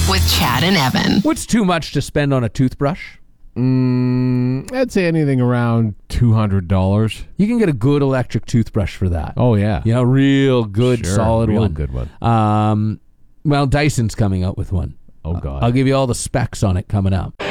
with Chad and Evan. What's too much to spend on a toothbrush? I'd say anything around $200. You can get a good electric toothbrush for that. Oh, yeah. You know, real good, Sure, solid real one. good one. Well, Dyson's coming out with one. Oh, God. I'll give you all the specs on it coming up.